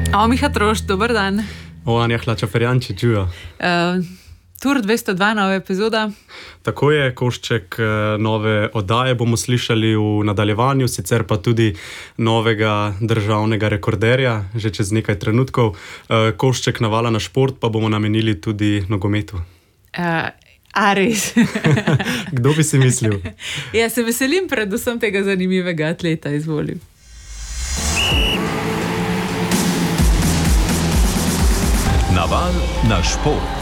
Miha Trošt, dober dan. Anja Hlača-Ferjanči, čujo. Tur 202, nova epizoda. Tako je, košček nove oddaje bomo slišali v nadaljevanju, sicer pa tudi novega državnega rekorderja, že čez nekaj trenutkov. Košček navala na šport pa bomo namenili tudi nogometu. Res. Kdo bi si mislil? Ja, se veselim predvsem tega zanimivega atleta, izvolim. Naval na šport.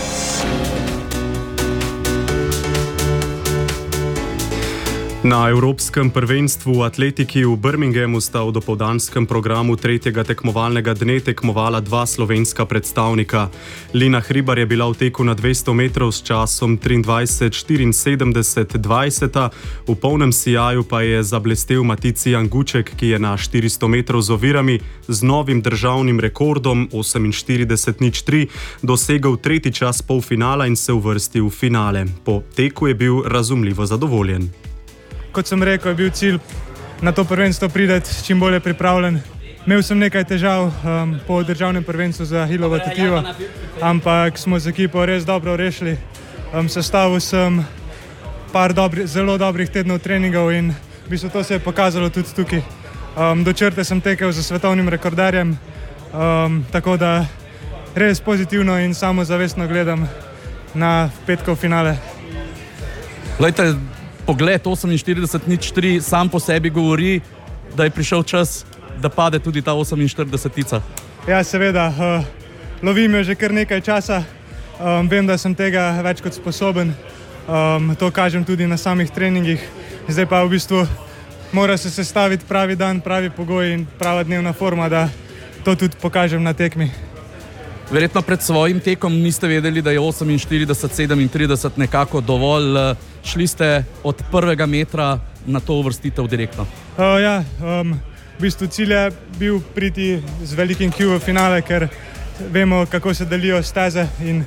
Na Evropskem prvenstvu v atletiki v Birminghamu sta v dopoldanskem programu tretjega tekmovalnega dne tekmovala dva slovenska predstavnika. Lina Hribar je bila v teku na 200 metrov s časom 23:74:20, v polnem sijaju pa je zablestel Matici Janguček, ki je na 400 metrov z ovirami z novim državnim rekordom 48:03 dosegel tretji čas polfinala in se uvrstil v finale. Po teku je bil razumljivo zadovoljen. Kot sem rekel, je bil cilj na to prvenstvo priti čim bolje pripravljen. Imel sem nekaj težav po državnem prvenstvu za Hilovo tetivo, ampak smo z ekipo res dobro rešili. Sestavil sem par zelo dobrih tednov treningov in v bistvu to se je pokazalo tudi tukaj. Do črte sem tekel za svetovnim rekorderjem, tako da res pozitivno in samozavestno gledam na petkov finale. Glejte, pogled 48:03 sam po sebi govori, da je prišel čas, da pade tudi ta 48-tica. Ja, seveda, lovim jo že kar nekaj časa, vem, da sem tega več kot sposoben, to kažem tudi na samih treningih. Zdaj pa v bistvu mora se sestaviti pravi dan, pravi pogoj in prava dnevna forma, da to tudi pokažem na tekmi. Verjetno pred svojim tekom niste vedeli, da je 48:37 nekako dovolj. Šli ste od prvega metra na to uvrstitev direktno. Ja, v bistvu cilj je bil priti z velikim Q v finale, ker vemo, kako se delijo steze in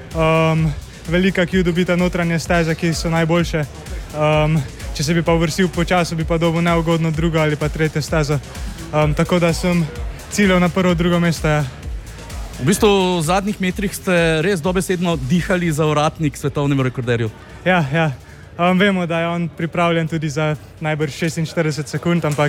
velika Q dobita notranje steze, ki so najboljše. Če se bi pa uvrstil po času, bi pa dobil neugodno drugo ali pa tretje stezo. Tako da sem ciljal na prvo, drugo mesto. Ja. V bistvu v zadnjih metrih ste res dobesedno dihali za uratnik svetovnemu rekorderju. Ja. Vemo, da je on pripravljen tudi za najbrž 46 sekund, ampak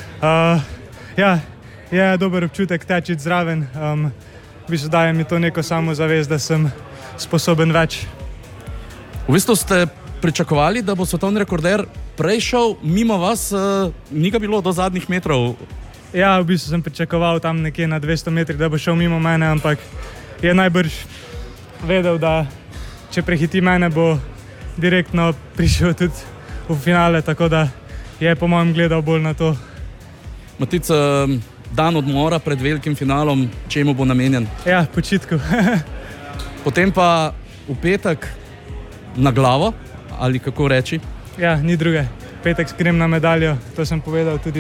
ja, je dober občutek teči zraven. V bistvu daje mi to neko samozavest, da sem sposoben več. V bistvu ste pričakovali, da bo svetovni rekorder prej šel mimo vas, ni ga bilo do zadnjih metrov. Ja, v bistvu sem pričakoval tam nekje na 200 metrih, da bo šel mimo mene, ampak je najbrž vedel, da če prehiti mene, bo direktno prišel tudi v finale, tako da je po mojem gledal bolj na to. Matic, dan odmora pred velikim finalom, čemu bo namenjen? Ja, počitku. Potem pa v petek na glavo, ali kako reči? Ja, ni druge. Petek grem na medaljo, to sem povedal tudi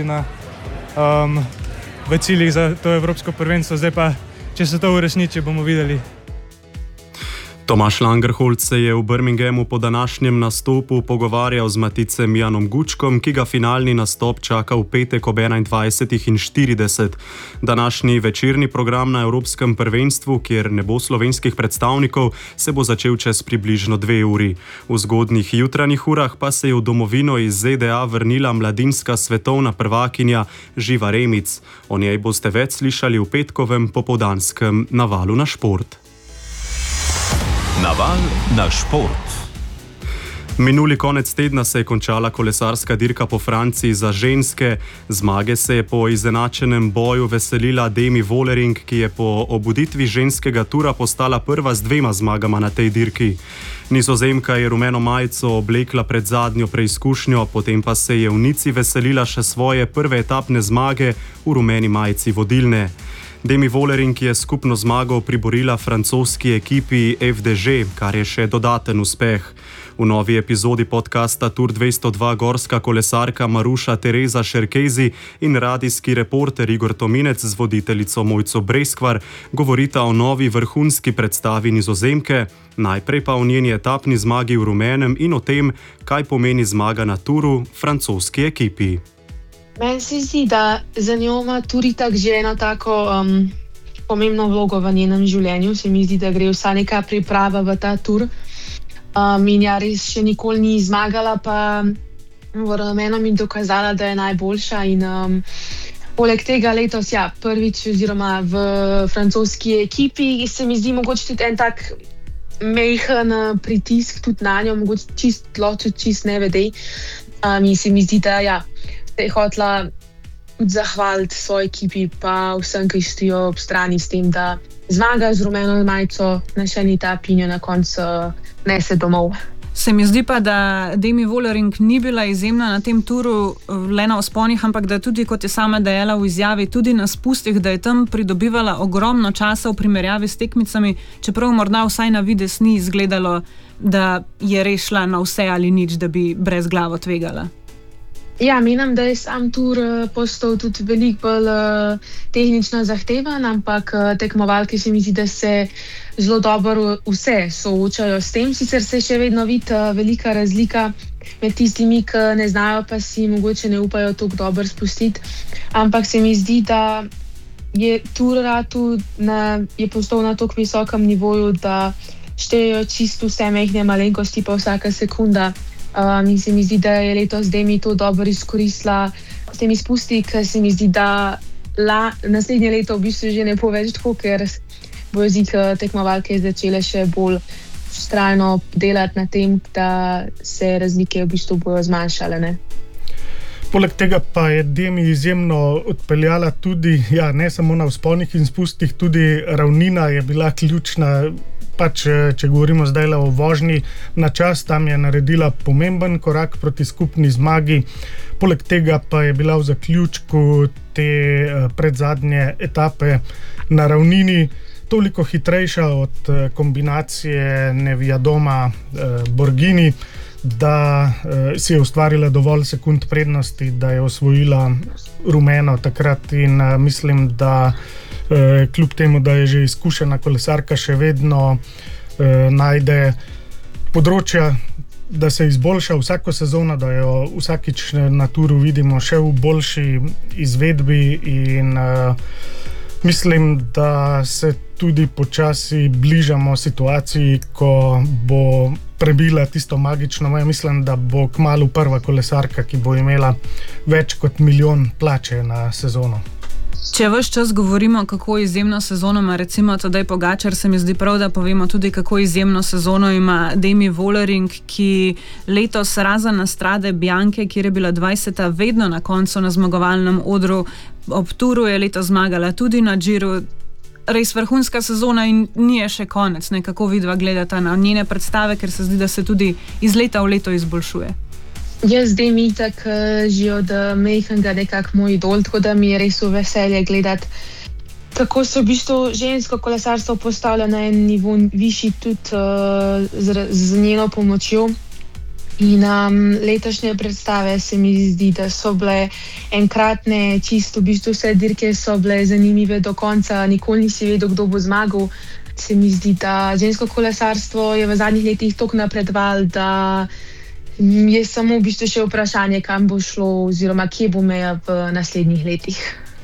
v ciljih za to evropsko prvenstvo. Zdaj pa, če se to uresniči, bomo videli. Tomaž Langerholz se je v Birminghamu po današnjem nastopu pogovarjal z Maticem Janom Gučkom, ki ga finalni nastop čaka v petek ob 21:40. Današnji večerni program na Evropskem prvenstvu, kjer ne bo slovenskih predstavnikov, se bo začel čez približno 2 uri. V zgodnjih jutranjih urah pa se je v domovino iz ZDA vrnila mladinska svetovna prvakinja Živa Remic. O njej boste več slišali v petkovem popoldanskem navalu na šport. Naval na šport. Minuli konec tedna se je končala kolesarska dirka po Franciji za ženske. Zmage se je po izenačenem boju veselila Demi Vollering, ki je po obuditvi ženskega tura postala prva z 2 zmagama na tej dirki. Nizozemka je rumeno majico oblekla pred zadnjo preizkušnjo, potem pa se je v Nici veselila še svoje prve etapne zmage v rumeni majici vodilne. Demi Vollering je skupno zmago priborila francoski ekipi FDŽ, kar je še dodaten uspeh. V novi epizodi podcasta Tur 202 gorska kolesarka Maruša Tereza Šerkezi in radijski reporter Igor Tominec z voditeljico Mojco Breskvar govorita o novi vrhunski predstavi Nizozemke, najprej pa o njeni etapni zmagi v rumenem in o tem, kaj pomeni zmaga na Turu francoski ekipi. Meni se zdi, da za njo ima tudi tako že eno tako pomembno vlogo v njenem življenju. Se mi zdi, da gre vsa neka priprava v ta tur. In ja, res še nikoli ni zmagala, pa v rumeno mi dokazala, da je najboljša. In poleg tega letos, ja, prvič oziroma v francoski ekipi, se mi zdi mogoče tudi en tak mehen pritisk tudi na njo, mogoče čist ne vedej. In se mi zdi, da ja, se je hotela tudi zahvaliti svoji ekipi pa vsem, ki stojijo ob strani s tem, da zmaga z rumeno majico na še ni ta pinjo na koncu nese domov. Se mi zdi pa, da Demi Vollering ni bila izjemna na tem turu le na vzponih, ampak da tudi, kot je sama dejala v izjavi, tudi na spustih, da je tam pridobivala ogromno časa v primerjavi s tekmicami, čeprav morda vsaj na vides ni izgledalo, da je res šla na vse ali nič, da bi brez glavo tvegala. Ja, menim, da je sam tur postal tudi veliko bolj tehnično zahteven, ampak tekmovalke se mi zdi, da se zelo dobro vse soočajo s tem. Sicer se še vedno vidi velika razlika med tistimi, ki ne znajo, pa si mogoče ne upajo tako dobro spustiti. Ampak se mi zdi, da je tur je postal na tako visokem nivoju, da štejejo čisto vse majhne malenkosti, pa vsaka sekunda. In se mi zdi, da je letos Demi to dobro izkoristila s temi spusti, ker se mi zdi, da naslednje leto v bistvu že ne bo več tako, ker bojo tekmovalke začele še bolj vztrajno delati na tem, da se razlike v bistvu bojo zmanjšale. Ne? Poleg tega pa je Demi izjemno odpeljala tudi, ja, ne samo na vzponih in spustih, tudi ravnina je bila ključna. Pač, če govorimo zdaj o vožnji na čas, tam je naredila pomemben korak proti skupni zmagi. Poleg tega pa je bila v zaključku te predzadnje etape na ravnini toliko hitrejša od kombinacije Neviadoma Borghini, da si je ustvarila dovolj sekund prednosti, da je osvojila rumeno takrat in mislim, da kljub temu, da je že izkušena kolesarka, še vedno najde področja, da se izboljša vsako sezono, da jo vsakič na turu vidimo še v boljši izvedbi in mislim, da se tudi počasi bližamo situaciji, ko bo prebila tisto magično mejo. Mislim, da bo kmalu prva kolesarka, ki bo imela več kot 1 milijon plače na sezono. Če ves čas govorimo, kako izjemno sezono ima recimo Tadej Pogačar, se mi zdi prav, da povemo tudi, kako izjemno sezono ima Demi Vollering, ki letos razen na Strade Bianche, kjer je bila 20. vedno na koncu na zmagovalnem odru, ob turu je letos zmagala tudi na Giru. Res vrhunska sezona in ni je še konec, nekako vidva gledata na njene predstave, ker se zdi, da se tudi iz leta v leto izboljšuje. Jaz Demi itak že od majhnega nekako moj idol, tako da mi je res v veselje gledati, kako se v bistvu žensko kolesarstvo postavlja na en nivo višji tudi z njeno pomočjo. In letošnje predstave se mi zdi, da so bile enkratne, čisto v bistvu vse dirke so bile zanimive do konca, nikoli nisi vedel, kdo bo zmagal. Se mi zdi, da žensko kolesarstvo je v zadnjih letih toliko napredovalo, da je samo v bistvu še vprašanje, kam bo šlo oziroma kje bo meja v naslednjih letih.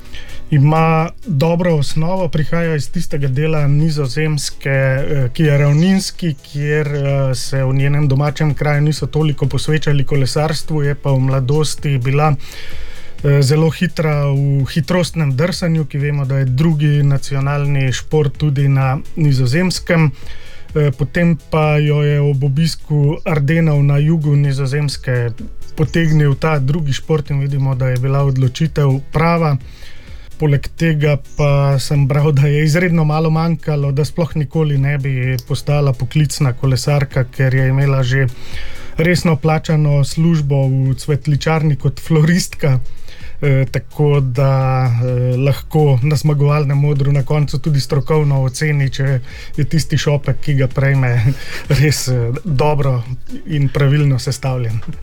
Ima dobro osnovo, prihaja iz tistega dela Nizozemske, ki je ravninski, kjer se v njenem domačem kraju niso toliko posvečali kolesarstvu, je pa v mladosti bila zelo hitra v hitrostnem drsanju, ki vemo, da je drugi nacionalni šport tudi na Nizozemskem. Potem pa jo je ob obisku Ardenov na jugu Nizozemske potegnil ta drugi šport in vidimo, da je bila odločitev prava. Poleg tega pa sem bral, da je izredno malo manjkalo, da sploh nikoli ne bi postala poklicna kolesarka, ker je imela že resno plačano službo v cvetličarni kot floristka. Tako da lahko na zmagovalnem odru na koncu tudi strokovno oceni, če je tisti šopek, ki ga prejme, res dobro in pravilno sestavljen.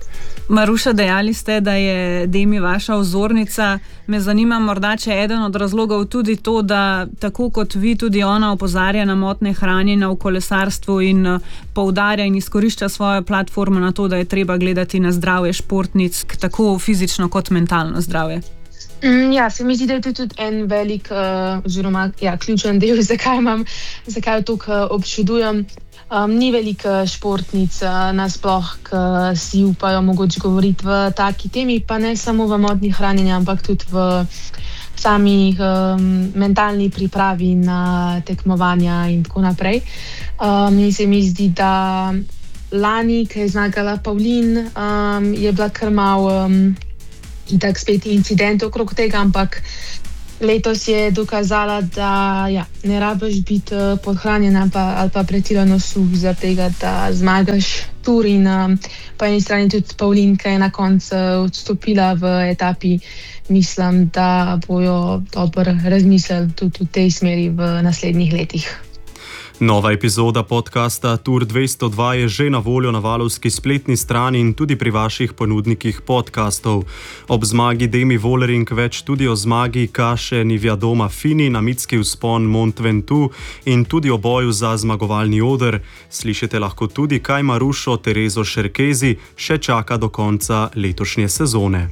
Maruša, dejali ste, da je Demi vaša vzornica. Me zanima morda, če je eden od razlogov tudi to, da tako kot vi, tudi ona opozarja na motnje hranjenja v kolesarstvu in poudarja in izkorišča svojo platformo na to, da je treba gledati na zdravje športnic, tako fizično kot mentalno zdravje. Ja, se mi zdi, da je to tudi en velik, oziroma ključen del, zakaj jo toliko občudujem. Ni veliko športnic nasploh, ki si upajo mogoče govoriti v taki temi, pa ne samo v modni hranjenju, ampak tudi v sami mentalni pripravi na tekmovanja in tako naprej. In se mi zdi, da lani, ko je zmagala Pavlin, je bila kar malo itak spet incident okrog tega, ampak letos je dokazala, da ne rabiš biti podhranjena ali pa pretirano suh zaradi tega, da zmagaš tur. In po eni strani tudi Pavlin, ki je na koncu odstopila v etapi, mislim, da bojo dobro razmislili tudi v tej smeri v naslednjih letih. Nova epizoda podcasta Tour 202 je že na voljo na valovski spletni strani in tudi pri vaših ponudnikih podcastov. Ob zmagi Demi Vollering več tudi o zmagi Kaše Nivjadoma Fini na mitski vzpon Mont Ventoux in tudi o boju za zmagovalni oder. Slišite lahko tudi, kaj Marušo Terezo Šerkezi še čaka do konca letošnje sezone.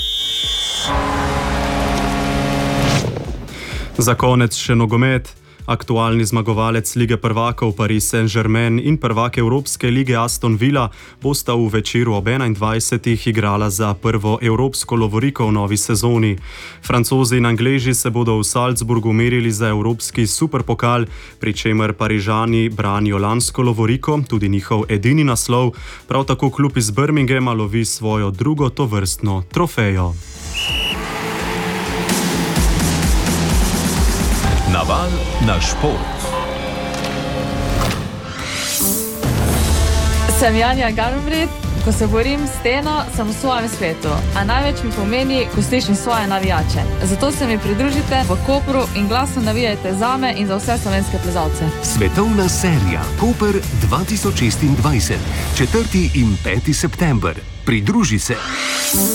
Za konec še nogomet. Aktualni zmagovalec Lige prvakov Paris Saint-Germain in prvak Evropske lige Aston Villa bosta v večeru ob 21. igrala za prvo evropsko lovoriko v novi sezoni. Francozi in Angleži se bodo v Salzburgu merili za evropski superpokal, pri čemer Parižani branijo lansko lovoriko, tudi njihov edini naslov, prav tako klub iz Birminghama lovi svojo drugo tovrstno trofejo. Naval na šport. Sem Janja Garnbret, ko se borim s steno, sem v svojem svetu, a največ mi pomeni, ko slišim svoje navijače. Zato se mi pridružite v Kopru in glasno navijajte zame in za vse slovenske plezalce. Svetovna serija Koper 2026, 4. in 5. september. Pridruži se.